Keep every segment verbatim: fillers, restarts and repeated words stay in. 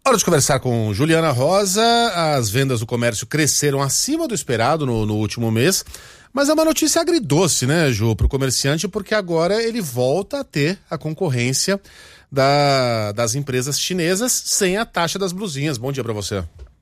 Hora de conversar com Juliana Rosa. As vendas do comércio cresceram acima do esperado no, no último mês, mas é uma notícia agridoce, né, Ju, para o comerciante, porque agora ele volta a ter a concorrência da, das empresas chinesas sem a taxa das blusinhas. Bom dia para você.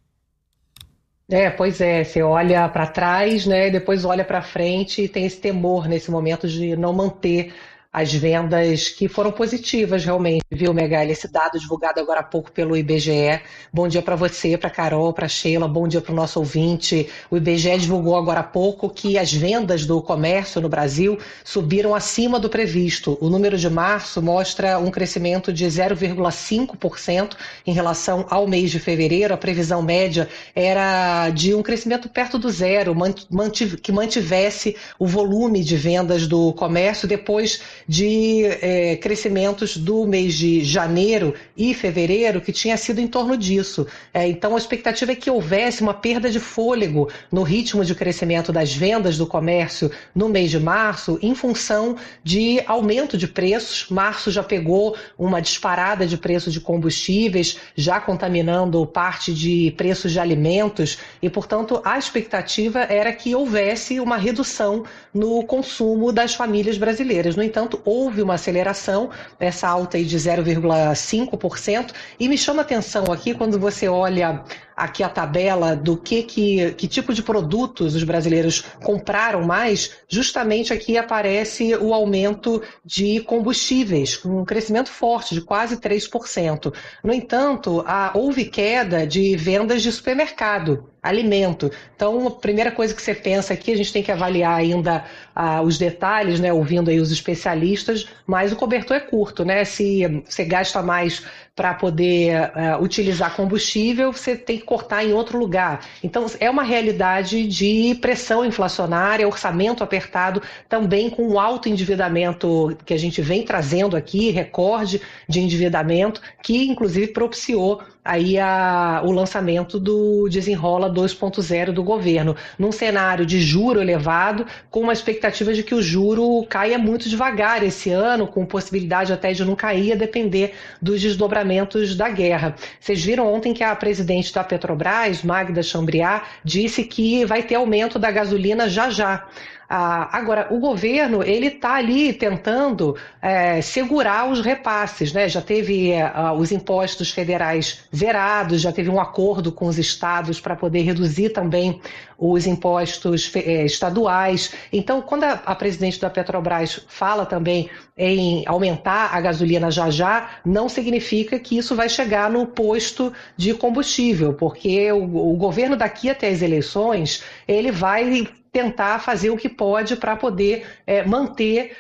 É, pois é, você olha para trás, né, e depois olha para frente e tem esse temor nesse momento de não manter as vendas que foram positivas realmente, viu, Megali? Esse dado divulgado agora há pouco pelo I B G E. Bom dia para você, para Carol, para Sheila, bom dia para o nosso ouvinte. O I B G E divulgou agora há pouco que as vendas do comércio no Brasil subiram acima do previsto. O número de março mostra um crescimento de zero vírgula cinco por cento em relação ao mês de fevereiro. A previsão média era de um crescimento perto do zero, que mantivesse o volume de vendas do comércio depois de é, crescimentos do mês de janeiro e fevereiro, que tinha sido em torno disso. É, então a expectativa é que houvesse uma perda de fôlego no ritmo de crescimento das vendas do comércio no mês de março, em função de aumento de preços. Março já pegou uma disparada de preços de combustíveis, já contaminando parte de preços de alimentos, e, portanto, a expectativa era que houvesse uma redução no consumo das famílias brasileiras. No entanto, houve uma aceleração, essa alta aí de zero vírgula cinco por cento, e me chama a atenção aqui quando você olha aqui a tabela do que, que, que tipo de produtos os brasileiros compraram mais. Justamente aqui aparece o aumento de combustíveis, com um crescimento forte de quase três por cento. No entanto, há, houve queda de vendas de supermercado, alimento. Então, a primeira coisa que você pensa aqui, a gente tem que avaliar ainda ah, os detalhes, né, ouvindo aí os especialistas, mas o cobertor é curto, né? Se você gasta mais para poder uh, utilizar combustível, você tem que cortar em outro lugar. Então, é uma realidade de pressão inflacionária, orçamento apertado, também com o alto endividamento que a gente vem trazendo aqui, recorde de endividamento, que inclusive propiciou aí a, o lançamento do Desenrola dois ponto zero do governo, num cenário de juro elevado, com uma expectativa de que o juro caia muito devagar esse ano, com possibilidade até de não cair, a depender dos desdobramentos da guerra. Vocês viram ontem que a presidente da Petrobras, Magda Chambriard, disse que vai ter aumento da gasolina já já. Ah, agora, o governo ele está ali tentando é, segurar os repasses, né? Já teve é, os impostos federais zerados, já teve um acordo com os estados para poder reduzir também os impostos é, estaduais. Então, quando a, a presidente da Petrobras fala também em aumentar a gasolina já já, não significa que isso vai chegar no posto de combustível, porque o, o governo daqui até as eleições, ele vai tentar fazer o que pode para poder é, manter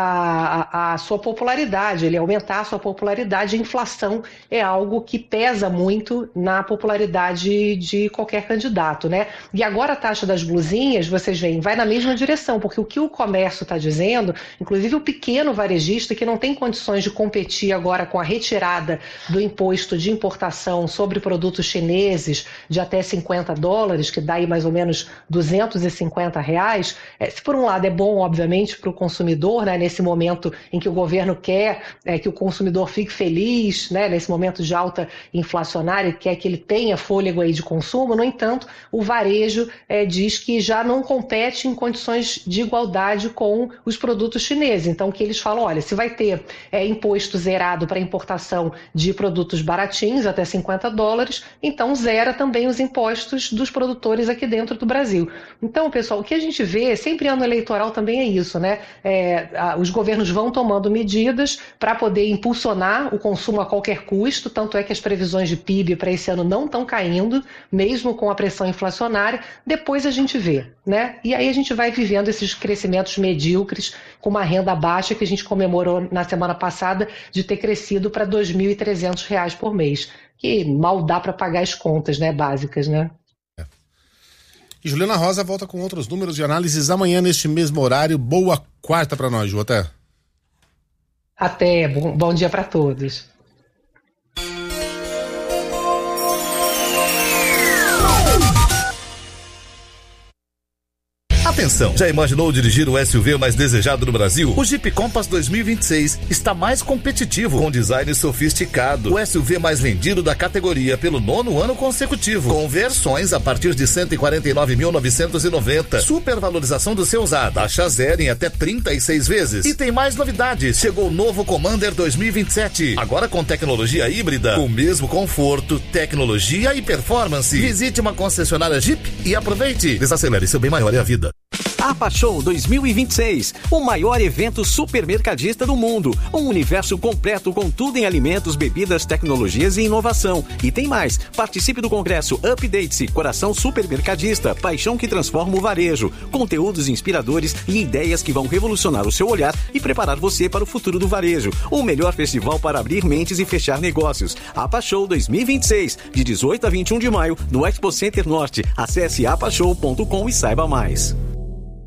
a, a, a sua popularidade, ele aumentar a sua popularidade. A inflação é algo que pesa muito na popularidade de qualquer candidato, né? E agora a taxa das blusinhas, vocês veem, vai na mesma direção, porque o que o comércio está dizendo, inclusive o pequeno varejista que não tem condições de competir agora com a retirada do imposto de importação sobre produtos chineses de até cinquenta dólares, que dá aí mais ou menos duzentos e cinquenta reais, é, se por um lado é bom, obviamente, para o consumidor, né, nesse momento em que o governo quer é, que o consumidor fique feliz, né, nesse momento de alta inflacionária, quer que ele tenha fôlego aí de consumo. No entanto, o varejo é, diz que já não compete em condições de igualdade com os produtos chineses. Então, que eles falam, olha, se vai ter é, imposto zerado para importação de produtos baratinhos, até cinquenta dólares, então zera também os impostos dos produtores aqui dentro do Brasil. Então, pessoal, o que a gente vê, sempre ano eleitoral também é isso, né? É, a, os governos vão tomando medidas para poder impulsionar o consumo a qualquer custo, tanto é que as previsões de P I B para esse ano não estão caindo, mesmo com a pressão inflacionária. Depois a gente vê, né? E aí a gente vai vivendo esses crescimentos medíocres com uma renda baixa que a gente comemorou na semana passada de ter crescido para dois mil e trezentos reais por mês, que mal dá para pagar as contas, né, básicas, né? E Juliana Rosa volta com outros números e análises amanhã neste mesmo horário. Boa quarta para nós, Ju. Até. Até. Bom, bom dia para todos. Atenção, já imaginou dirigir o S U V mais desejado no Brasil? O Jeep Compass dois mil e vinte e seis está mais competitivo, com design sofisticado. O S U V mais vendido da categoria pelo nono ano consecutivo, com versões a partir de cento e quarenta e nove mil novecentos e noventa. Supervalorização do seu usado, taxa zero em até trinta e seis vezes. E tem mais novidades. Chegou o novo Commander dois mil e vinte e sete, agora com tecnologia híbrida, com o mesmo conforto, tecnologia e performance. Visite uma concessionária Jeep e aproveite. Desacelere, seu bem maior é a vida. APA Show dois mil e vinte e seis, o maior evento supermercadista do mundo. Um universo completo com tudo em alimentos, bebidas, tecnologias e inovação. E tem mais, participe do congresso Update-se, Coração Supermercadista, paixão que transforma o varejo. Conteúdos inspiradores e ideias que vão revolucionar o seu olhar e preparar você para o futuro do varejo. O melhor festival para abrir mentes e fechar negócios. APA Show dois mil e vinte e seis, de dezoito a vinte e um de maio, no Expo Center Norte. Acesse apa show ponto com e saiba mais.